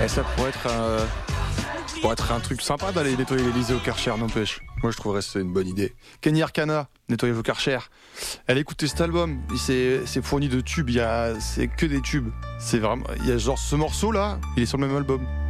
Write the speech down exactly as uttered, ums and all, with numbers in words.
Et ça pourrait être un, pourrait être un truc sympa d'aller nettoyer l'Elysée au Karcher, n'empêche. Moi, je trouverais que c'est une bonne idée. Kenny Arcana, nettoyer vos Karcher. Elle écoutez cet album, c'est, c'est fourni de tubes, il y a, c'est que des tubes. C'est vraiment, il y a genre ce morceau là, il est sur le même album.